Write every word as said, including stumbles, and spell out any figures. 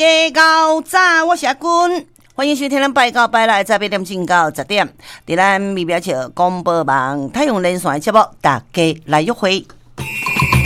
家狗早，我是阿君，欢迎收听咱拜到拜来早八点钟到十点，伫咱微表笑广播网太阳连线的节目，大家来约会。